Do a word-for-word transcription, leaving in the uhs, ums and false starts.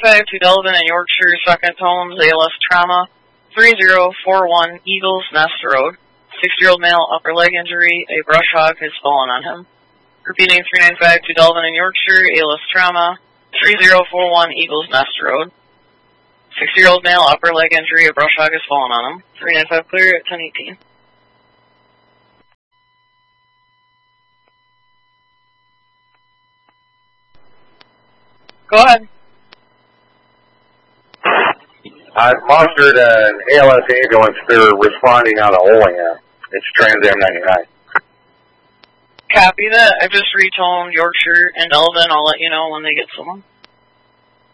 five to Delvin in Yorkshire, second homes, A L S trauma, three zero four one Eagles Nest Road. sixty-year-old male, upper leg injury, a brush hog has fallen on him. Repeating three nine five to Delvin in Yorkshire, A L S trauma, three zero four one Eagles Nest Road. sixty-year-old male, upper leg injury, a brush hog has fallen on him. three nine five clear at ten eighteen. Go ahead. I've mustered an A L S ambulance. They're responding out of Olean. It's Trans Am ninety-nine. Copy that. I've just retoned Yorkshire and Delvin. I'll let you know when they get someone.